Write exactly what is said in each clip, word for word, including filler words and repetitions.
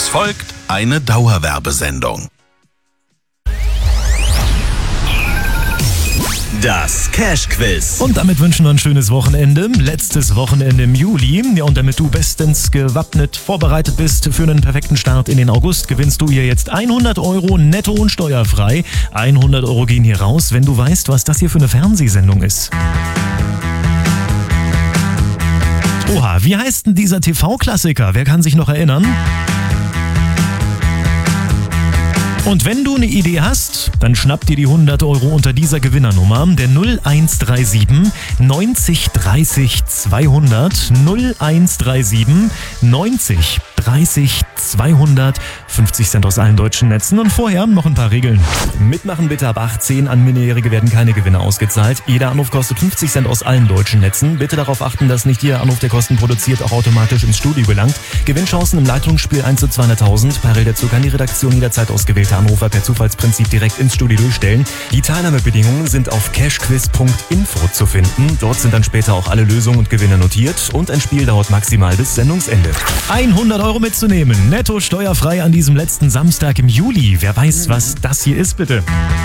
Es folgt eine Dauerwerbesendung. Das Cash-Quiz. Und damit wünschen wir ein schönes Wochenende. Letztes Wochenende im Juli. Ja, und damit du bestens gewappnet vorbereitet bist für einen perfekten Start in den August, gewinnst du hier jetzt hundert Euro netto und steuerfrei. hundert Euro gehen hier raus, wenn du weißt, was das hier für eine Fernsehsendung ist. Oha, wie heißt denn dieser T V-Klassiker? Wer kann sich noch erinnern? Und wenn du eine Idee hast, dann schnapp dir die hundert Euro unter dieser Gewinnernummer, der null eins drei sieben neunzig dreißig zweihundert, null eins drei sieben neunzig dreißig zweihundert, fünfzig Cent aus allen deutschen Netzen. Und vorher noch ein paar Regeln. Mitmachen bitte ab achtzehn, an Minderjährige werden keine Gewinne ausgezahlt. Jeder Anruf kostet fünfzig Cent aus allen deutschen Netzen. Bitte darauf achten, dass nicht jeder Anruf, der Kosten produziert, auch automatisch ins Studio gelangt. Gewinnchancen im Leitungsspiel eins zu zweihunderttausend. Parallel dazu kann die Redaktion jederzeit ausgewählte Anrufer per Zufallsprinzip direkt ins Studio durchstellen. Die Teilnahmebedingungen sind auf cashquiz punkt info zu finden. Dort sind dann später auch alle Lösungen und Gewinne notiert. Und ein Spiel dauert maximal bis Sendungsende. hundert Euro mitzunehmen, netto steuerfrei an diesem letzten Samstag im Juli. Wer weiß, was das hier ist, bitte.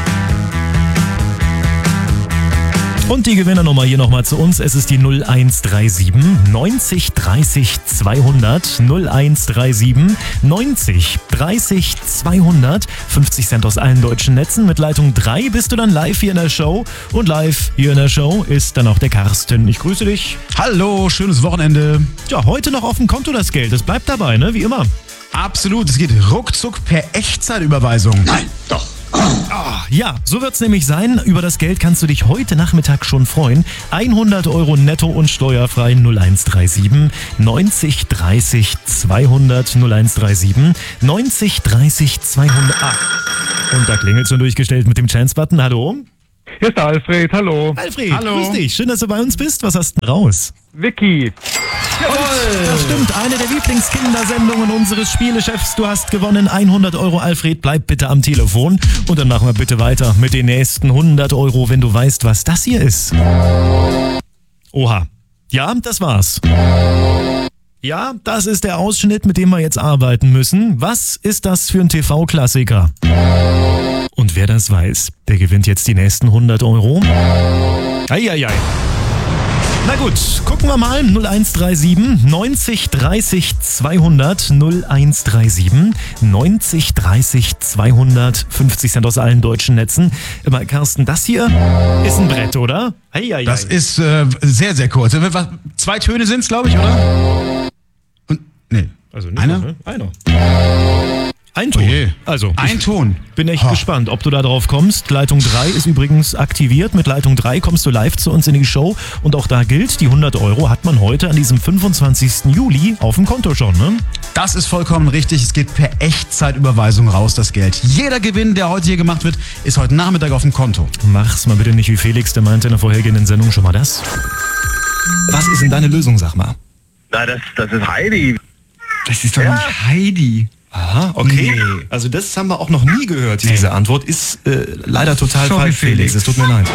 Und die Gewinnernummer hier nochmal zu uns. Es ist die null eins drei sieben neunzig dreißig zweihundert, null eins drei sieben neunzig dreißig zweihundert, fünfzig Cent aus allen deutschen Netzen. Mit Leitung drei bist du dann live hier in der Show. Und live hier in der Show ist dann auch der Carsten. Ich grüße dich. Hallo, schönes Wochenende. Ja, heute noch auf dem Konto das Geld. Das bleibt dabei, ne? Wie immer. Absolut, es geht ruckzuck per Echtzeitüberweisung. Nein, doch. Ah, ja, so wird's nämlich sein. Über das Geld kannst du dich heute Nachmittag schon freuen. hundert Euro netto und steuerfrei. null eins drei sieben neunzig dreißig zweihundert, null eins drei sieben neunzig dreißig zweihundert. Ah, und da klingelt schon durchgestellt mit dem Chance-Button. Hallo? Hier ist der Alfred, hallo. Alfred, Hallo. grüß dich. Schön, dass du bei uns bist. Was hast du denn raus? Vicky. Und das stimmt, eine der Lieblingskindersendungen unseres Spielechefs. Du hast gewonnen hundert Euro. Alfred, bleib bitte am Telefon. Und dann machen wir bitte weiter mit den nächsten hundert Euro, wenn du weißt, was das hier ist. Oha. Ja, das war's. Ja, das ist der Ausschnitt, mit dem wir jetzt arbeiten müssen. Was ist das für ein T V-Klassiker? Und wer das weiß, der gewinnt jetzt die nächsten hundert Euro. Eieiei. Na gut, gucken wir mal. null eins drei sieben neunzig dreißig zweihundert, null eins drei sieben neunzig dreißig zweihundert, fünfzig Cent aus allen deutschen Netzen. Immer, Carsten, das hier ist ein Brett, oder? Eieiei. Das ist äh, sehr, sehr kurz. Was, zwei Töne sind's, glaube ich, oder? Und, nee. also nicht einer? Ne? Einer. Ein Ton. Oh je. Also, Ein ich Ton. bin echt Oh. gespannt, ob du da drauf kommst. Leitung drei ist übrigens aktiviert. Mit Leitung drei kommst du live zu uns in die Show. Und auch da gilt, die hundert Euro hat man heute an diesem fünfundzwanzigsten Juli auf dem Konto schon, ne? Das ist vollkommen richtig. Es geht per Echtzeitüberweisung raus, das Geld. Jeder Gewinn, der heute hier gemacht wird, ist heute Nachmittag auf dem Konto. Mach's mal bitte nicht wie Felix, der meinte in der vorhergehenden Sendung schon mal das. Was ist denn deine Lösung, sag mal? Na, das, das ist Heidi. Das ist doch Ja. nicht Heidi. Aha, okay. Nee. Also das haben wir auch noch nie gehört, diese Antwort. Ist äh, leider total Sorry, falsch, Felix. Felix. Es tut mir leid.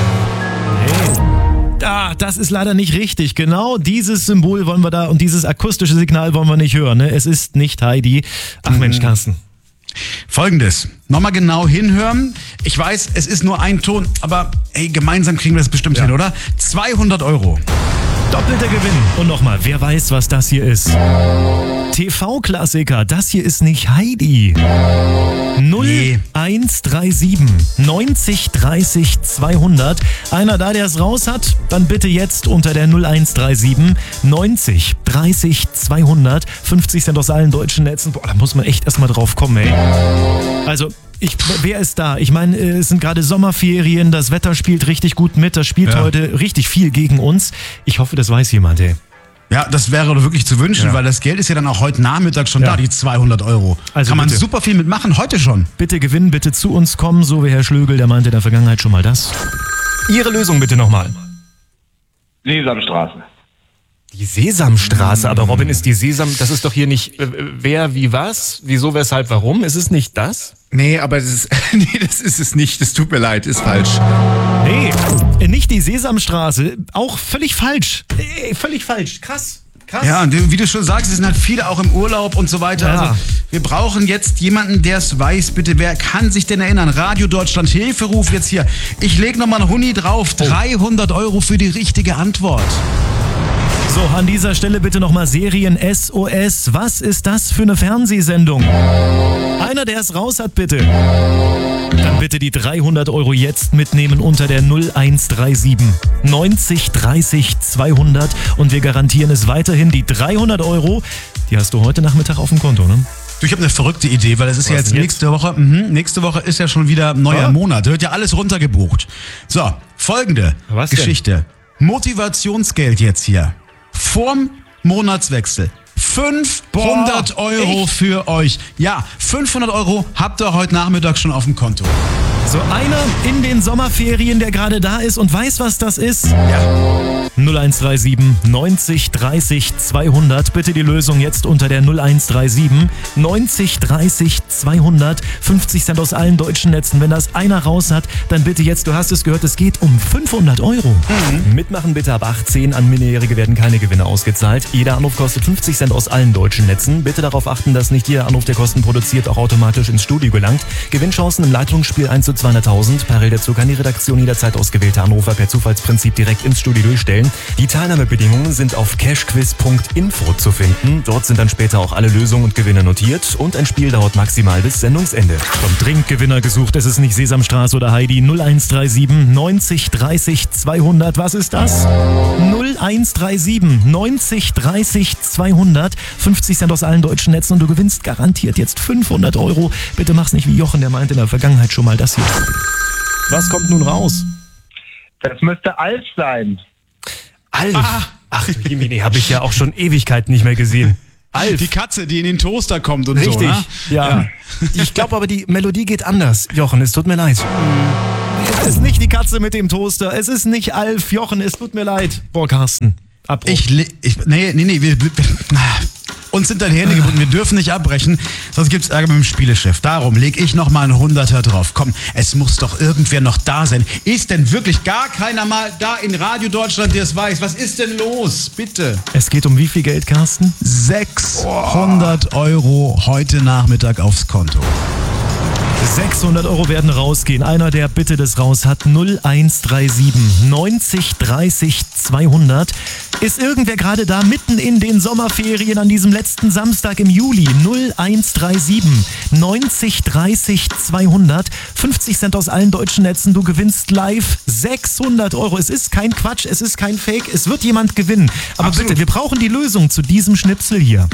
Nee. Ah, das ist leider nicht richtig. Genau dieses Symbol wollen wir da und dieses akustische Signal wollen wir nicht hören. Ne? Es ist nicht Heidi. Ach Mensch, Carsten. Folgendes. Nochmal genau hinhören. Ich weiß, es ist nur ein Ton, aber hey, gemeinsam kriegen wir das bestimmt hin, oder? zweihundert Euro. Doppelter Gewinn. Und nochmal, wer weiß, was das hier ist? T V-Klassiker, das hier ist nicht Heidi. null eins drei sieben neunzig dreißig zweihundert. Einer da, der es raus hat, dann bitte jetzt unter der null eins drei sieben neunzig dreißig zweihundert. fünfzig Cent aus allen deutschen Netzen. Boah, da muss man echt erstmal drauf kommen, ey. Also, ich, wer ist da? Ich meine, es sind gerade Sommerferien, das Wetter spielt richtig gut mit, das spielt Ja. heute richtig viel gegen uns. Ich hoffe, das weiß jemand, ey. Ja, das wäre doch wirklich zu wünschen, Ja. weil das Geld ist ja dann auch heute Nachmittag schon Ja. da, die zweihundert Euro. Also Kann man bitte. super viel mitmachen, heute schon. Bitte gewinnen, bitte zu uns kommen, so wie Herr Schlögel, der meinte in der Vergangenheit schon mal das. Ihre Lösung bitte nochmal. Sesamstraße. Die Sesamstraße, aber Robin, ist die Sesam, das ist doch hier nicht äh, wer, wie, was, wieso, weshalb, warum? Ist es nicht das? Nee, aber das ist, nee, das ist es nicht. Das tut mir leid, ist falsch. Nee, äh, nicht die Sesamstraße, auch völlig falsch. Äh, völlig falsch, krass. krass. Ja, und wie du schon sagst, es sind halt viele auch im Urlaub und so weiter. Ja. Also wir brauchen jetzt jemanden, der es weiß. Bitte, wer kann sich denn erinnern? Radio Deutschland, Hilferuf jetzt hier. Ich lege nochmal einen Huni drauf. dreihundert Euro für die richtige Antwort. So, an dieser Stelle bitte nochmal Serien-S O S. Was ist das für eine Fernsehsendung? Einer, der es raus hat, bitte. Dann bitte die dreihundert Euro jetzt mitnehmen unter der null eins drei sieben neunzig dreißig zweihundert und wir garantieren es weiterhin. Die dreihundert Euro, die hast du heute Nachmittag auf dem Konto, ne? Du, ich habe eine verrückte Idee, weil es ist Was ja jetzt, denn jetzt? nächste Woche. Mhm, nächste Woche ist ja schon wieder neuer Ah. Monat. Da wird ja alles runtergebucht. So, folgende Was denn? Geschichte. Motivationsgeld jetzt hier. Vorm Monatswechsel. fünfhundert Boah, Euro echt? für euch. Ja, fünfhundert Euro habt ihr heute Nachmittag schon auf dem Konto. So, einer in den Sommerferien, der gerade da ist und weiß, was das ist. Ja. null eins drei sieben neunzig dreißig zweihundert. Bitte die Lösung jetzt unter der null eins drei sieben neunzig dreißig zweihundert. fünfzig Cent aus allen deutschen Netzen. Wenn das einer raus hat, dann bitte jetzt, du hast es gehört, es geht um fünfhundert Euro. Mhm. Mitmachen bitte ab achtzehn. An Minderjährige werden keine Gewinne ausgezahlt. Jeder Anruf kostet fünfzig Cent aus allen deutschen Netzen. Bitte darauf achten, dass nicht jeder Anruf, der Kosten produziert, auch automatisch ins Studio gelangt. Gewinnchancen im Leitungsspiel eins zu zweihunderttausend. Parallel dazu kann die Redaktion jederzeit ausgewählte Anrufer per Zufallsprinzip direkt ins Studio durchstellen. Die Teilnahmebedingungen sind auf cashquiz punkt info zu finden. Dort sind dann später auch alle Lösungen und Gewinne notiert und ein Spiel dauert maximal bis Sendungsende. Kommt dringend Gewinner gesucht, es ist nicht Sesamstraße oder Heidi. null eins drei sieben neunzig dreißig zweihundert. Was ist das? null eins drei sieben neunzig dreißig zweihundert. fünfzig Cent aus allen deutschen Netzen und du gewinnst garantiert jetzt fünfhundert Euro. Bitte mach's nicht wie Jochen, der meint in der Vergangenheit schon mal das hier. Was kommt nun raus? Das müsste Alf sein. Alf. Ach, Jimmy, habe ich ja auch schon Ewigkeiten nicht mehr gesehen. Alf. Die Katze, die in den Toaster kommt und so. Richtig, Ne? ja. Ich glaube aber, die Melodie geht anders. Jochen, es tut mir leid. Es ist nicht die Katze mit dem Toaster. Es ist nicht Alf. Jochen, es tut mir leid. Boah, Carsten. Abbruch. Ich, le- ich, nee, nee, nee, wir, wir, uns sind da die Hände gebunden, wir dürfen nicht abbrechen, sonst gibt's Ärger mit dem Spielechef. Darum lege ich noch mal einen Hunderter drauf. Komm, es muss doch irgendwer noch da sein. Ist denn wirklich gar keiner mal da in Radio Deutschland, der es weiß? Was ist denn los? Bitte. Es geht um wie viel Geld, Carsten? sechshundert Euro heute Nachmittag aufs Konto. sechshundert Euro werden rausgehen. Einer, der bitte das raus hat, null eins drei sieben neunzig dreißig zweihundert. Ist irgendwer gerade da mitten in den Sommerferien an diesem letzten Samstag im Juli? null eins drei sieben neunzig dreißig zweihundert. fünfzig Cent aus allen deutschen Netzen. Du gewinnst live sechshundert Euro. Es ist kein Quatsch, es ist kein Fake. Es wird jemand gewinnen. Aber Absolut. bitte, wir brauchen die Lösung zu diesem Schnipsel hier.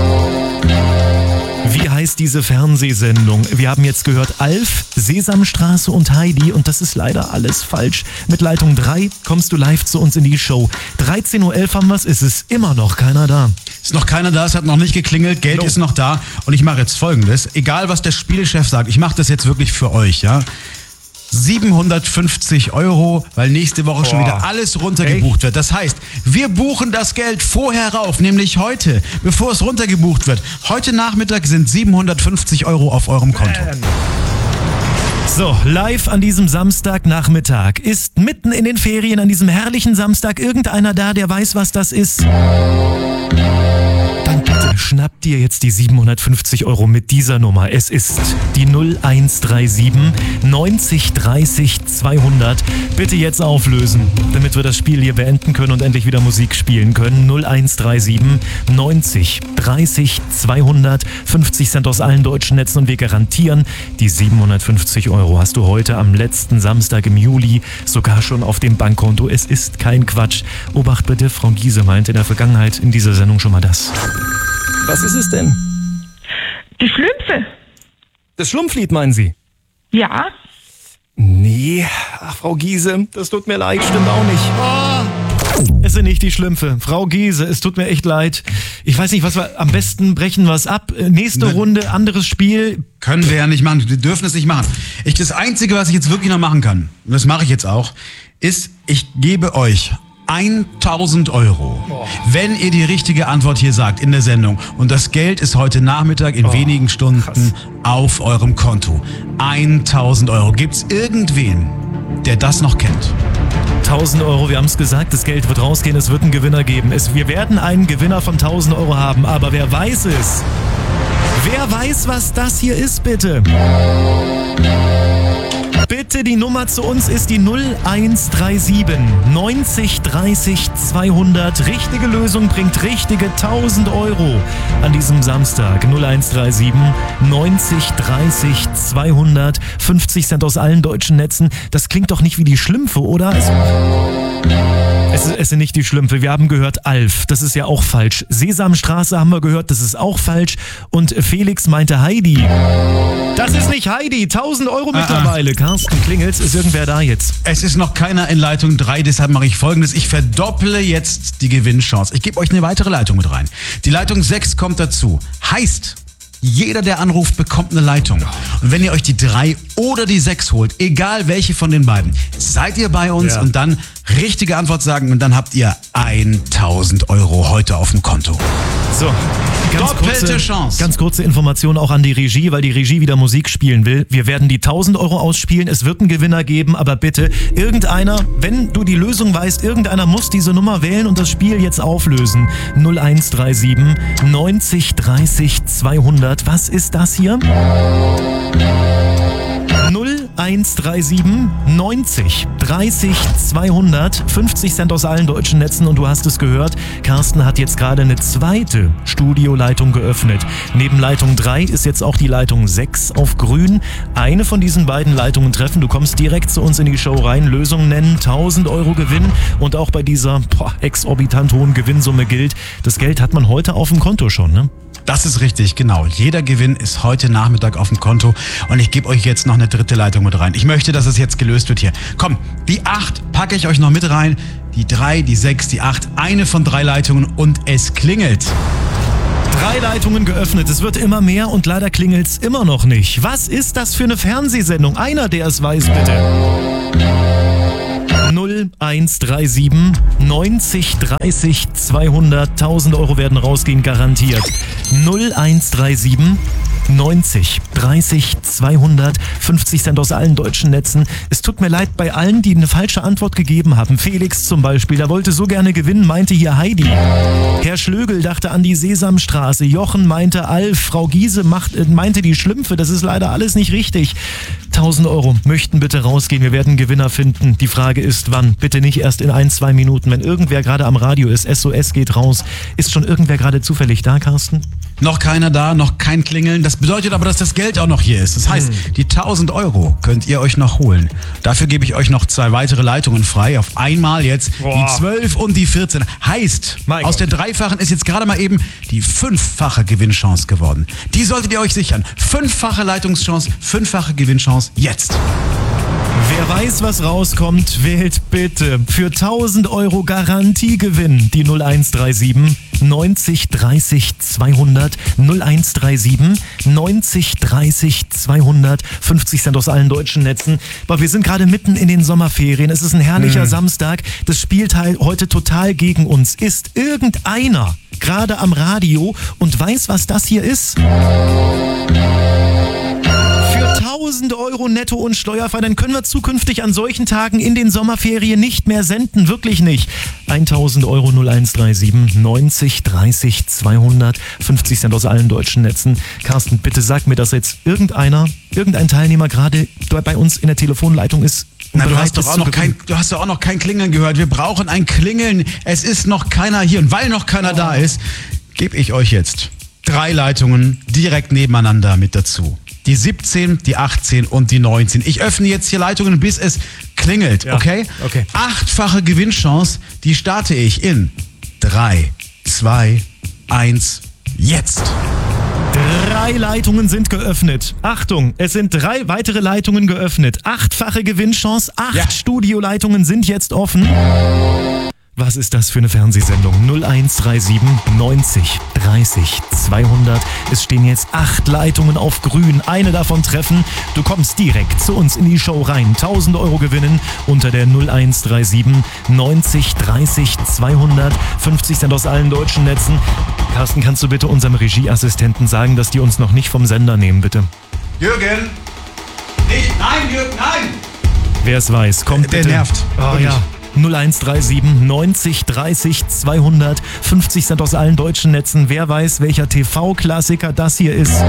Wie heißt diese Fernsehsendung? Wir haben jetzt gehört Alf, Sesamstraße und Heidi und das ist leider alles falsch. Mit Leitung drei kommst du live zu uns in die Show. dreizehn Uhr elf haben wir es, ist es immer noch keiner da. Ist noch keiner da, es hat noch nicht geklingelt, Geld No. ist noch da und ich mache jetzt Folgendes. Egal, was der Spielechef sagt, ich mache das jetzt wirklich für euch, ja. siebenhundertfünfzig Euro, weil nächste Woche schon Boah. wieder alles runtergebucht wird. Das heißt, wir buchen das Geld vorher rauf, nämlich heute, bevor es runtergebucht wird. Heute Nachmittag sind siebenhundertfünfzig Euro auf eurem Konto. So, live an diesem Samstagnachmittag. Ist mitten in den Ferien an diesem herrlichen Samstag irgendeiner da, der weiß, was das ist? Dann bitte schnapp dir jetzt die siebenhundertfünfzig Euro mit dieser Nummer. Es ist die null eins drei sieben neunzig dreißig zweihundert. Bitte jetzt auflösen, damit wir das Spiel hier beenden können und endlich wieder Musik spielen können. null eins drei sieben neunzig dreißig zweihundert. fünfzig Cent aus allen deutschen Netzen und wir garantieren, die siebenhundertfünfzig Euro hast du heute am letzten Samstag im Juli sogar schon auf dem Bankkonto. Es ist kein Quatsch. Obacht bitte, Frau Giese meinte in der Vergangenheit in dieser Sendung schon mal das. Was ist es denn? Die Schlümpfe. Das Schlumpflied, meinen Sie? Ja. Nee, ach, Frau Giese, das tut mir leid, stimmt auch nicht. Oh. Es sind nicht die Schlümpfe. Frau Giese, es tut mir echt leid. Ich weiß nicht, was wir, am besten brechen wir es ab. Äh, Nächste Ne- Runde, anderes Spiel. Können wir ja nicht machen, wir dürfen es nicht machen. Ich, das Einzige, was ich jetzt wirklich noch machen kann, und das mache ich jetzt auch, ist, ich gebe euch tausend Euro, wenn ihr die richtige Antwort hier sagt in der Sendung. Und das Geld ist heute Nachmittag in wenigen Stunden krass. auf eurem Konto. tausend Euro. Gibt's irgendwen, der das noch kennt? tausend Euro, wir haben es gesagt, das Geld wird rausgehen, es wird einen Gewinner geben. Es, wir werden einen Gewinner von tausend Euro haben, aber wer weiß es? Wer weiß, was das hier ist, bitte? Bitte, die Nummer zu uns ist die null eins drei sieben neunzig dreißig zweihundert. Richtige Lösung bringt richtige tausend Euro an diesem Samstag. null eins drei sieben neunzig dreißig zweihundert. fünfzig Cent aus allen deutschen Netzen. Das klingt doch nicht wie die Schlümpfe, oder? Es, es, es sind nicht die Schlümpfe. Wir haben gehört Alf. Das ist ja auch falsch. Sesamstraße haben wir gehört. Das ist auch falsch. Und Felix meinte Heidi. Das ist nicht Heidi. tausend Euro mittlerweile. Ah, ah. Carsten Klingels, ist irgendwer da jetzt? Es ist noch keiner in Leitung drei, deshalb mache ich Folgendes. Ich verdopple jetzt die Gewinnchance. Ich gebe euch eine weitere Leitung mit rein. Die Leitung sechs kommt dazu. Heißt, jeder, der anruft, bekommt eine Leitung. Und wenn ihr euch die drei oder die sechs holt, egal welche von den beiden, seid ihr bei uns Ja. und dann richtige Antwort sagen und dann habt ihr tausend Euro heute auf dem Konto. So, ganz Doppelte kurze, Chance. Ganz kurze Information auch an die Regie, weil die Regie wieder Musik spielen will. Wir werden die tausend Euro ausspielen, es wird einen Gewinner geben, aber bitte, irgendeiner, wenn du die Lösung weißt, irgendeiner muss diese Nummer wählen und das Spiel jetzt auflösen. null eins drei sieben neunzig dreißig zweihundert. Was ist das hier? null eins drei sieben neunzig dreißig zweihundert. fünfzig Cent aus allen deutschen Netzen und du hast es gehört, Carsten hat jetzt gerade eine zweite Studioleitung geöffnet. Neben Leitung drei ist jetzt auch die Leitung sechs auf grün. Eine von diesen beiden Leitungen treffen, du kommst direkt zu uns in die Show rein, Lösung nennen, tausend Euro Gewinn und auch bei dieser boah, exorbitant hohen Gewinnsumme gilt, das Geld hat man heute auf dem Konto schon, ne? Das ist richtig, genau. Jeder Gewinn ist heute Nachmittag auf dem Konto und ich gebe euch jetzt noch eine dritte Leitung mit rein. Ich möchte, dass es jetzt gelöst wird hier. Komm, die acht packe ich euch noch mit rein, die drei, die sechs, die acht, eine von drei Leitungen und es klingelt. Drei Leitungen geöffnet, es wird immer mehr und leider klingelt's immer noch nicht. Was ist das für eine Fernsehsendung? Einer, der es weiß, bitte. null eins drei sieben neunzig dreißig zweihundert. tausend Euro werden rausgehen, garantiert. null eins drei sieben neunzig dreißig zweihundert. fünfzig Cent aus allen deutschen Netzen. Es tut mir leid bei allen, die eine falsche Antwort gegeben haben. Felix zum Beispiel, der wollte so gerne gewinnen, meinte hier Heidi. Herr Schlögel dachte an die Sesamstraße. Jochen meinte Alf. Frau Giese macht, äh, meinte die Schlümpfe. Das ist leider alles nicht richtig. tausend Euro möchten bitte rausgehen. Wir werden einen Gewinner finden. Die Frage ist, wann? Bitte nicht erst in ein, zwei Minuten. Wenn irgendwer gerade am Radio ist, S O S geht raus. Ist schon irgendwer gerade zufällig da, Carsten? Noch keiner da, noch kein Klingeln. Das bedeutet aber, dass das Geld auch noch hier ist. Das heißt, die tausend Euro könnt ihr euch noch holen. Dafür gebe ich euch noch zwei weitere Leitungen frei. Auf einmal jetzt Boah. die zwölf und die vierzehn. Heißt, Mein aus Gott. der dreifachen ist jetzt gerade mal eben die fünffache Gewinnchance geworden. Die solltet ihr euch sichern. Fünffache Leitungschance, fünffache Gewinnchance jetzt. Wer weiß, was rauskommt, wählt bitte für tausend Euro Garantiegewinn die null eins drei sieben neunzig dreißig zweihundert. null eins drei sieben neunzig dreißig zweihundert. fünfzig Cent aus allen deutschen Netzen. Aber wir sind gerade mitten in den Sommerferien. Es ist ein herrlicher Mhm. Samstag. Samstag. Das spielt halt heute total gegen uns. Ist irgendeiner gerade am Radio und weiß, was das hier ist? tausend Euro netto und steuerfrei, dann können wir zukünftig an solchen Tagen in den Sommerferien nicht mehr senden, wirklich nicht. tausend Euro null eins drei sieben neunzig dreißig zweihundert, fünfzig Cent aus allen deutschen Netzen. Carsten, bitte sag mir, dass jetzt irgendeiner, irgendein Teilnehmer gerade bei uns in der Telefonleitung ist. Na, du bereit hast doch ist auch zu noch kein, gewinnen. du hast doch auch noch kein Klingeln gehört. Wir brauchen ein Klingeln. Es ist noch keiner hier. Und weil noch keiner da ist, gebe ich euch jetzt drei Leitungen direkt nebeneinander mit dazu. Die siebzehn, die achtzehn und die neunzehn. Ich öffne jetzt hier Leitungen, bis es klingelt, Ja, okay? okay. Achtfache Gewinnchance, die starte ich in drei, zwei, eins, jetzt. Drei Leitungen sind geöffnet. Achtung, es sind drei weitere Leitungen geöffnet. Achtfache Gewinnchance, acht Ja. Studioleitungen sind jetzt offen. Was ist das für eine Fernsehsendung? null eins drei sieben neunzig dreißig zweihundert. Es stehen jetzt acht Leitungen auf grün. Eine davon treffen. Du kommst direkt zu uns in die Show rein. tausend Euro gewinnen unter der null eins drei sieben neunzig dreißig zweihundert. fünfzig Cent aus allen deutschen Netzen. Carsten, kannst du bitte unserem Regieassistenten sagen, dass die uns noch nicht vom Sender nehmen, bitte? Jürgen! Nicht, nein, Jürgen, nein! Wer es weiß, kommt Der bitte. nervt. Oh Wirklich. ja. null eins drei sieben neunzig dreißig zweihundert. fünfzig Cent aus allen deutschen Netzen. Wer weiß, welcher T V-Klassiker das hier ist.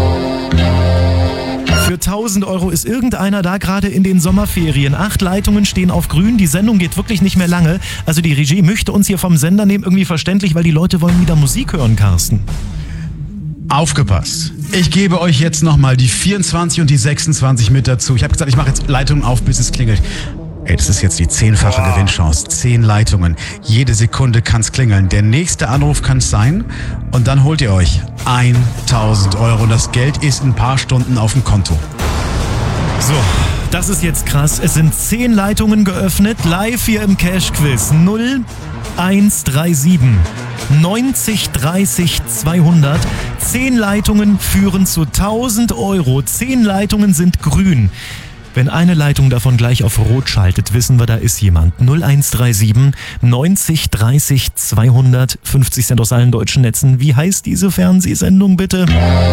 Für tausend Euro ist irgendeiner da gerade in den Sommerferien. Acht Leitungen stehen auf grün. Die Sendung geht wirklich nicht mehr lange. Also die Regie möchte uns hier vom Sender nehmen. Irgendwie verständlich, weil die Leute wollen wieder Musik hören, Carsten. Aufgepasst. Ich gebe euch jetzt nochmal die vierundzwanzig und die sechsundzwanzig mit dazu. Ich habe gesagt, ich mache jetzt Leitungen auf, bis es klingelt. Ey, das ist jetzt die zehnfache Gewinnchance. Zehn Leitungen. Jede Sekunde kann's klingeln. Der nächste Anruf kann's sein. Und dann holt ihr euch tausend Euro. Und das Geld ist in ein paar Stunden auf dem Konto. So, das ist jetzt krass. Es sind zehn Leitungen geöffnet. Live hier im Cash-Quiz. null eins drei sieben neunzig dreißig zweihundert. Zehn Leitungen führen zu tausend Euro. Zehn Leitungen sind grün. Wenn eine Leitung davon gleich auf Rot schaltet, wissen wir, da ist jemand. null eins drei sieben neunzig dreißig zweihundert. fünfzig Cent aus allen deutschen Netzen. Wie heißt diese Fernsehsendung bitte?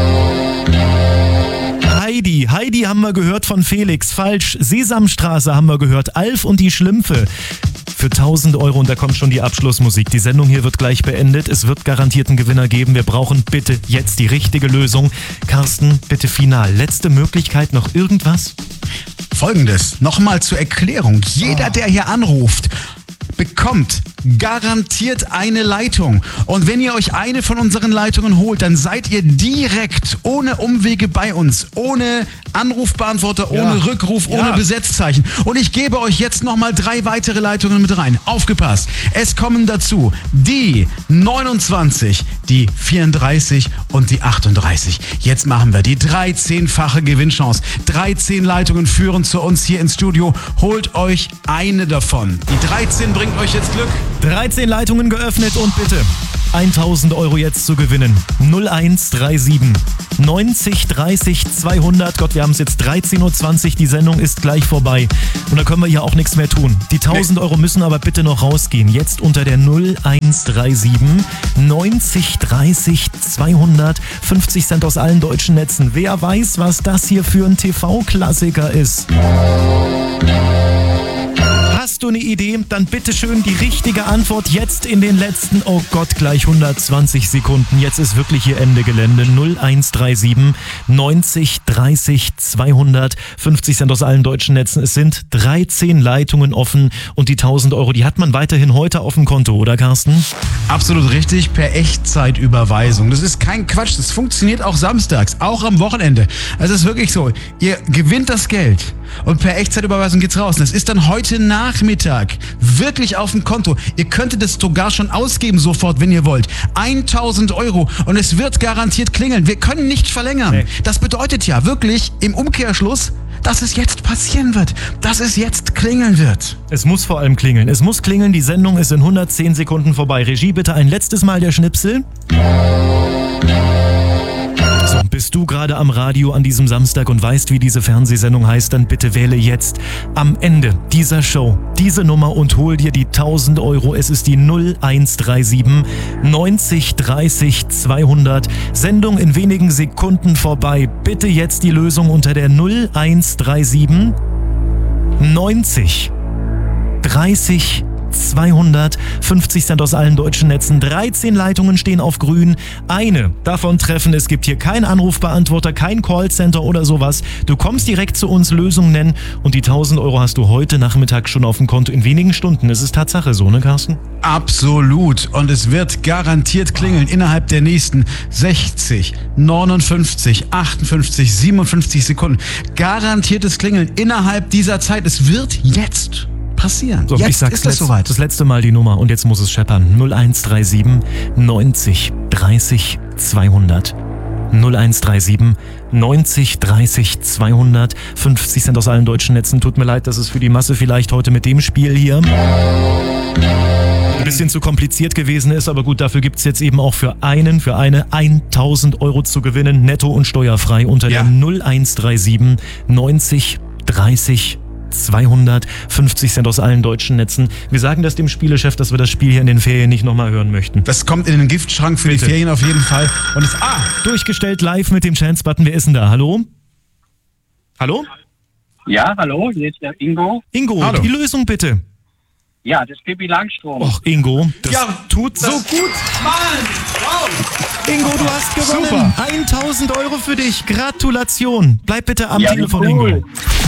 Heidi. Heidi haben wir gehört von Felix. Falsch. Sesamstraße haben wir gehört. Alf und die Schlümpfe. Für tausend Euro, und da kommt schon die Abschlussmusik. Die Sendung hier wird gleich beendet. Es wird garantiert einen Gewinner geben. Wir brauchen bitte jetzt die richtige Lösung. Carsten, bitte final. Letzte Möglichkeit, noch irgendwas? Folgendes, nochmal zur Erklärung. Jeder, der hier anruft, bekommt garantiert eine Leitung. Und wenn ihr euch eine von unseren Leitungen holt, dann seid ihr direkt ohne Umwege bei uns, ohne Anrufbeantworter, Ja. ohne Rückruf, Ja. ohne Besetzzeichen. Und ich gebe euch jetzt nochmal drei weitere Leitungen mit rein. Aufgepasst. Es kommen dazu die neunundzwanzig, die vierunddreißig und die achtunddreißig. Jetzt machen wir die dreizehnfache Gewinnchance. dreizehn Leitungen führen zu uns hier ins Studio. Holt euch eine davon. Die dreizehn bringt euch jetzt Glück. dreizehn Leitungen geöffnet und bitte tausend Euro jetzt zu gewinnen. null eins drei sieben neunzig dreißig zweihundert. Gott, wir haben es jetzt dreizehn Uhr zwanzig. Die Sendung ist gleich vorbei. Und da können wir hier auch nichts mehr tun. Die tausend Euro müssen aber bitte noch rausgehen. Jetzt unter der null eins drei sieben neunzig dreißig zweihundert. fünfzig Cent aus allen deutschen Netzen. Wer weiß, was das hier für ein T V-Klassiker ist? Hast du eine Idee? Dann bitte schön die richtige Antwort jetzt in den letzten, oh Gott, gleich hundertzwanzig Sekunden. Jetzt ist wirklich hier Ende Gelände. null eins drei sieben neunzig dreißig zweihundert. fünfzig Cent aus allen deutschen Netzen. Es sind dreizehn Leitungen offen und die tausend Euro, die hat man weiterhin heute auf dem Konto, oder Carsten? Absolut richtig, per Echtzeitüberweisung. Das ist kein Quatsch, das funktioniert auch samstags, auch am Wochenende. Also es ist wirklich so, ihr gewinnt das Geld und per Echtzeitüberweisung geht's raus. Und es ist dann heute Nachmittag wirklich auf dem Konto. Ihr könntet es sogar schon ausgeben sofort, wenn ihr wollt. tausend Euro und es wird garantiert klingeln. Wir können nicht verlängern. Nee. Das bedeutet ja wirklich im Umkehrschluss, dass es jetzt passieren wird, dass es jetzt klingeln wird. Es muss vor allem klingeln. Es muss klingeln. Die Sendung ist in hundertzehn Sekunden vorbei. Regie, bitte ein letztes Mal der Schnipsel. So, bist du gerade am Radio an diesem Samstag und weißt, wie diese Fernsehsendung heißt, dann bitte wähle jetzt am Ende dieser Show diese Nummer und hol dir die tausend Euro. Es ist die null eins drei sieben neunzig dreißig zweihundert. Sendung in wenigen Sekunden vorbei. Bitte jetzt die Lösung unter der null eins drei sieben neunzig dreißig zweihundert. fünfzig Cent aus allen deutschen Netzen. dreizehn Leitungen stehen auf grün. Eine davon treffen. Es gibt hier keinen Anrufbeantworter, kein Callcenter oder sowas. Du kommst direkt zu uns, Lösung nennen und die tausend Euro hast du heute Nachmittag schon auf dem Konto in wenigen Stunden. Es ist Tatsache so, ne Carsten? Absolut. Und es wird garantiert klingeln innerhalb der nächsten sechzig, neunundfünfzig, achtundfünfzig, siebenundfünfzig Sekunden. Garantiertes Klingeln innerhalb dieser Zeit. Es wird jetzt passieren. So, jetzt ich sag's ist das letzt, soweit. das letzte Mal die Nummer und jetzt muss es scheppern. null eins drei sieben neunzig dreißig zweihundert. null eins drei sieben neunzig dreißig zweihundert. fünfzig Cent aus allen deutschen Netzen. Tut mir leid, dass es für die Masse vielleicht heute mit dem Spiel hier ein bisschen zu kompliziert gewesen ist, aber gut, dafür gibt's jetzt eben auch für einen, für eine tausend Euro zu gewinnen, netto und steuerfrei unter Ja. der null eins drei sieben neunzig dreißig zweihundert. fünfzig Cent aus allen deutschen Netzen. Wir sagen das dem Spielechef, dass wir das Spiel hier in den Ferien nicht nochmal hören möchten. Das kommt in den Giftschrank für Bitte. die Ferien auf jeden Fall. Und es, ah, Durchgestellt live mit dem Chance-Button. Wer ist denn da? Hallo? Hallo? Ja, hallo, hier ist der Ingo. Ingo, Hallo. die Lösung bitte. Ja, das ist Pippi Langstrumpf. Och, Ingo, das Ja, tut so gut. Mann! Wow! Ingo, du hast gewonnen. Super. tausend Euro für dich. Gratulation. Bleib bitte am Ja, Telefon, cool. Ingo.